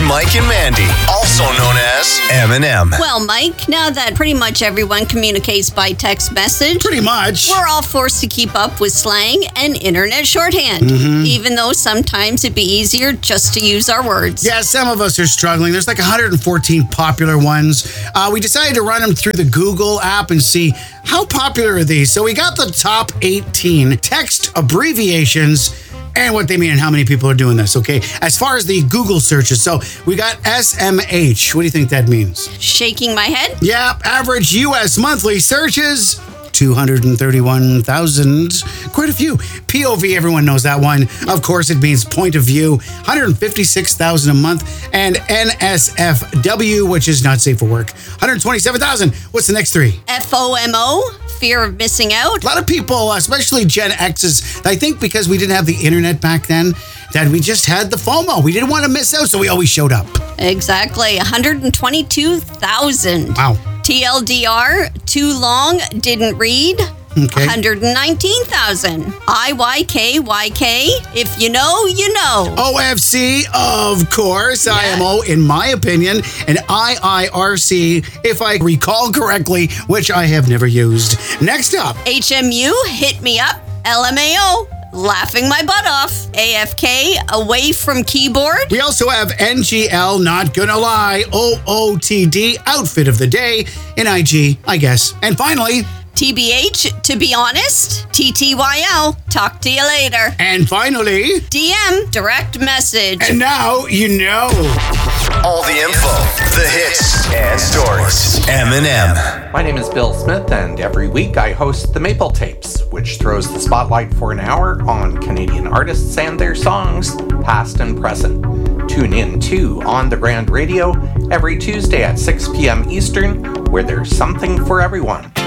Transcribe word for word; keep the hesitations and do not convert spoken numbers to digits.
Mike and Mandy, also known as M and M. Well, Mike, now that pretty much everyone communicates by text message, Pretty much. we're all forced to keep up with slang and internet shorthand, Mm-hmm. even though sometimes it'd be easier just to use our words. Yeah, some of us are struggling. There's like one hundred fourteen popular ones. Uh, we decided to run them through the Google app and see how popular are these. So we got the top eighteen text abbreviations and what they mean and how many people are doing this, okay? As far as the Google searches, so we got S M H. What do you think that means? Shaking my head? Yeah, average U S monthly searches, two hundred thirty-one thousand. Quite a few. P O V, everyone knows that one. Of course, it means point of view, one hundred fifty-six thousand a month. And N S F W, which is not safe for work, one hundred twenty-seven thousand. What's the next three? F O M O? Fear of missing out? A lot of people, especially Gen X's, I think because we didn't have the internet back then, that we just had the FOMO. We didn't want to miss out, so we always showed up. Exactly, one hundred twenty-two thousand. Wow. T L D R, too long, didn't read. Okay. one hundred nineteen thousand. I Y K Y K, if you know, you know. O F C, of course, I M O, in my opinion, and I I R C, if I recall correctly, which I have never used. Next up, H M U, hit me up. L M A O, laughing my butt off. A F K, away from keyboard. we also have N G L, not gonna lie, O O T D, outfit of the day, and I G, I guess. And finally, T B H, to be honest. T T Y L, talk to you later. and finally, D M, direct message. and now you know. All the info, the hits, and stories. M and M. My name is Bill Smith, and every week I host the Maple Tapes, which throws the spotlight for an hour on Canadian artists and their songs, past and present. Tune in to On the Brand Radio every Tuesday at six p.m. Eastern, where there's something for everyone.